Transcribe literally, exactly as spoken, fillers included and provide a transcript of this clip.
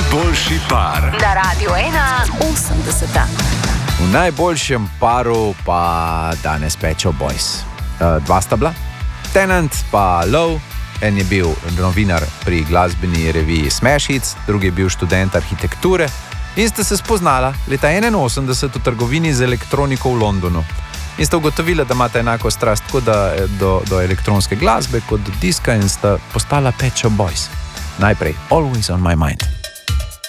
Najboljši par. Na Radiu ena osemdeseta. V najboljšem paru pa danes Pet Shop Boys. Uh, dva sta bila, Tenant pa Low. En je bil novinar pri glasbeni reviji Smash Hits, drugi je bil študent arhitekture in sta se spoznala leta enainosemdeset v trgovini z elektroniko v Londonu. In sta ugotovila, da imata enako strast tako da, do, do elektronske glasbe kot do diska in sta postala Pet Shop Boys. Najprej Always on my mind.